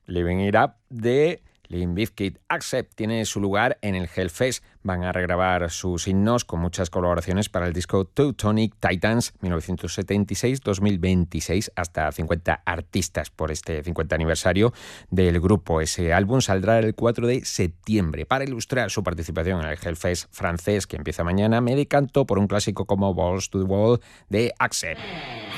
Living It Up de Limp Bizkit. Accept tiene su lugar en el Hellfest. Van a regrabar sus himnos con muchas colaboraciones para el disco Teutonic Titans 1976-2026, hasta 50 artistas por este 50 aniversario del grupo. Ese álbum saldrá el 4 de septiembre. Para ilustrar su participación en el Hellfest francés, que empieza mañana, me decanto por un clásico como Balls to the Wall de Accept.